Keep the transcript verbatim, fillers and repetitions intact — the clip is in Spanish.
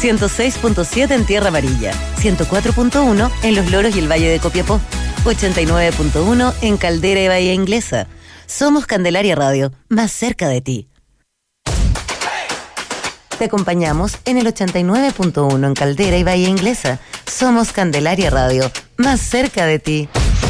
ciento seis punto siete en Tierra Amarilla, ciento cuatro punto uno en Los Loros y el Valle de Copiapó, ochenta y nueve punto uno en Caldera y Bahía Inglesa. Somos Candelaria Radio, más cerca de ti. Te acompañamos en el ochenta y nueve punto uno en Caldera y Bahía Inglesa. Somos Candelaria Radio, más cerca de ti.